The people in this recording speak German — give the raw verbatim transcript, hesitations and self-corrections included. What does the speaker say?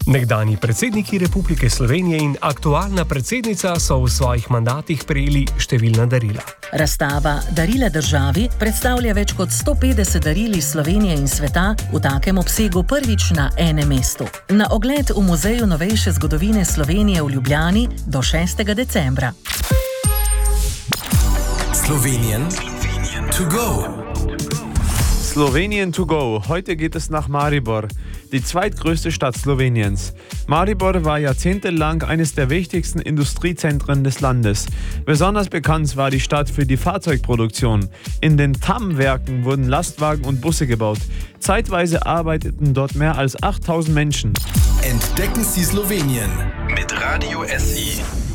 Nekdanji predsedniki Republike Slovenije in aktualna predsednica so v svojih mandatih prejeli številna darila. Razstava Darila državi predstavlja več kot sto petdeset daril iz Slovenije in sveta v takem obsegu prvič na enem mestu. Na ogled v Muzeju novejše zgodovine Slovenije v Ljubljani do šestega decembra. Slowenien to go. Slowenien to go. Heute geht es nach Maribor, die zweitgrößte Stadt Sloweniens. Maribor war jahrzehntelang eines der wichtigsten Industriezentren des Landes. Besonders bekannt war die Stadt für die Fahrzeugproduktion. In den T A M-Werken wurden Lastwagen und Busse gebaut. Zeitweise arbeiteten dort mehr als achttausend Menschen. Entdecken Sie Slowenien mit Radio S I.